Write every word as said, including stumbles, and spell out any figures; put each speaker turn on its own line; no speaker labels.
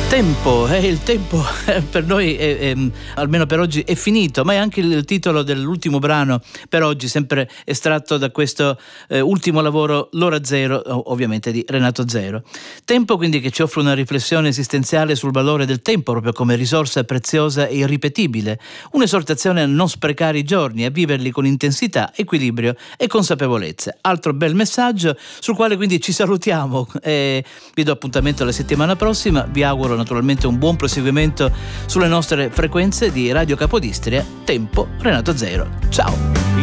Tempo, eh, il tempo eh, per noi, è, è, almeno per oggi, è finito, ma è anche il titolo dell'ultimo brano per oggi, sempre estratto da questo eh, ultimo lavoro, L'ora zero, ovviamente di Renato Zero. Tempo quindi che ci offre una riflessione esistenziale sul valore del tempo, proprio come risorsa preziosa e irripetibile, un'esortazione a non sprecare i giorni, a viverli con intensità, equilibrio e consapevolezza. Altro bel messaggio sul quale quindi ci salutiamo e vi do appuntamento la settimana prossima, vi auguro naturalmente un buon proseguimento sulle nostre frequenze di Radio Capodistria. Tempo, Renato Zero. Ciao!